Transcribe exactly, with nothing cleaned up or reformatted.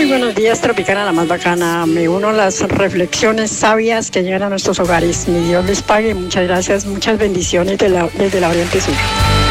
Muy buenos días, Tropicana, la más bacana. Me uno a las reflexiones sabias que llegan a nuestros hogares. Mi Dios les pague. Muchas gracias, muchas bendiciones de la, desde la Oriente Sur.